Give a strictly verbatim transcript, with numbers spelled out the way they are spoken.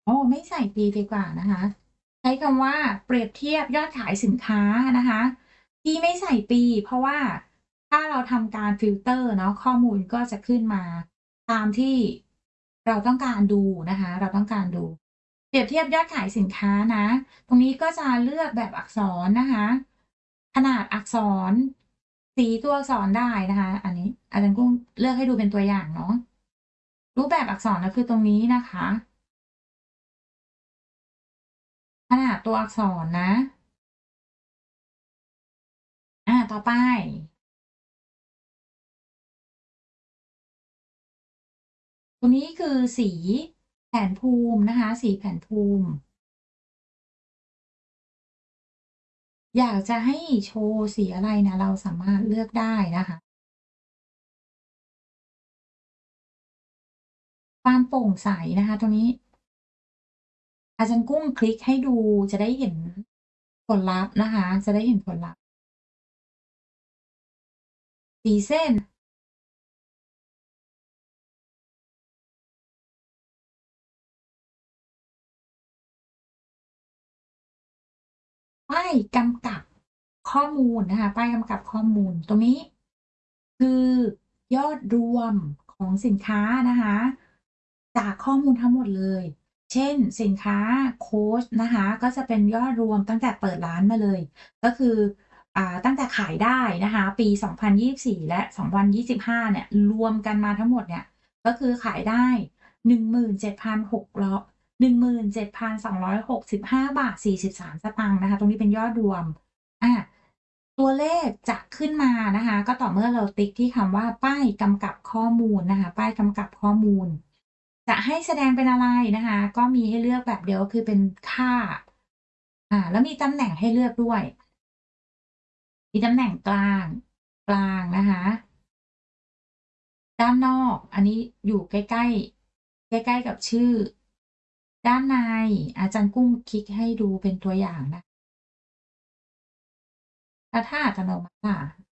อ๋อ ไม่ใส่ปีดีกว่านะคะ ใช้คำว่าเปรียบเทียบยอดขายสินค้านะคะ ที่ไม่ใส่ปี เพราะว่าถ้าเราทำการฟิลเตอร์เนาะ ข้อมูลก็จะขึ้นมาตามที่เราต้องการดูนะคะ เราต้องการดู เปรียบเทียบยอดขายสินค้านะ ตรงนี้ก็จะเลือกแบบอักษรนะคะ ขนาดอักษร สีตัวอักษรได้นะคะ อันนี้อาจารย์กุ้งเลือกให้ดูเป็นตัวอย่างเนาะ รูปแบบอักษรก็คือตรงนี้นะคะ ขนาดตัวอักษรนะ อา ต่อไป ตรงนี้คือสีแผนภูมินะคะ สีแผนภูมิ อยากจะให้โชว์สีอะไรเนี่ย เราสามารถเลือกได้นะคะ ความโปร่งใสนะคะตรงนี้ อาจารย์กุ้งคลิกให้ดูจะได้เห็นผลลัพธ์นะคะ จะได้เห็นผลลัพธ์ สีเส้น ป้ายกำกับข้อมูลนะคะ ป้ายกำกับข้อมูลตรงนี้ คือยอดรวมของสินค้านะคะ จากข้อมูลทั้งหมดเลย เช่น สินค้าโคชนะคะ ก็จะเป็นยอดรวมตั้งแต่เปิดร้านมาเลย ก็คือ อ่า ตั้งแต่ขายได้นะคะปี สองพันยี่สิบสี่ และ สองพันยี่สิบห้า เนี่ย รวมกันมาทั้งหมดเนี่ย ก็คือขายได้ หนึ่งหมื่นเจ็ดพันหกร้อย หนึ่งหมื่นเจ็ดพันสองร้อยหกสิบห้า บาท สี่สิบสาม สตางค์นะคะ ตรงนี้เป็นยอดรวม อา ตัวเลขจะขึ้นมานะคะ ก็ต่อเมื่อเราติ๊กที่คำว่า ป้ายกำกับข้อมูลนะคะ ป้ายกำกับข้อมูล จะให้แสดงเป็นอะไรนะคะ ก็มีให้เลือกแบบเดียว ก็คือเป็นค่า อ่า แล้วมีตำแหน่งให้เลือกด้วย มีตำแหน่งกลาง กลางนะคะ ด้านนอก อันนี้อยู่ใกล้ ๆ ใกล้ ๆ กับชื่อ ด้านใน อาจารย์กุ้งคลิกให้ดูเป็นตัวอย่างนะ แล้วถ้าอัตโนมัติค่ะ